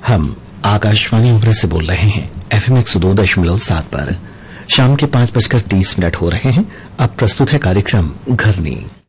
हम आकाशवाणी उम्र से बोल रहे हैं FM 102.7 पर। शाम के 5:30 हो रहे हैं। अब प्रस्तुत है कार्यक्रम घरनी।